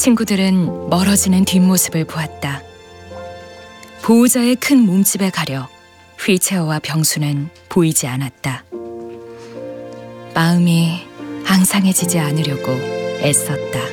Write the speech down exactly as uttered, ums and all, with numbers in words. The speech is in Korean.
친구들은 멀어지는 뒷모습을 보았다. 보호자의 큰 몸집에 가려 휠체어와 병수는 보이지 않았다. 마음이 앙상해지지 않으려고 애썼다.